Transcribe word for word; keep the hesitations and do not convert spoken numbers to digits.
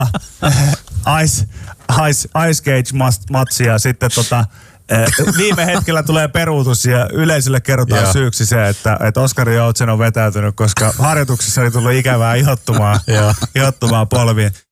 Ice, Ice, Ice Cage-matsi ja sitten tota, viime hetkellä tulee peruutus ja yleisölle kerrotaan Joo. syyksi se, että, että Oskari Joutsen on vetäytynyt, koska harjoituksissa oli tullut ikävää ihottumaa, ihottumaa polviin.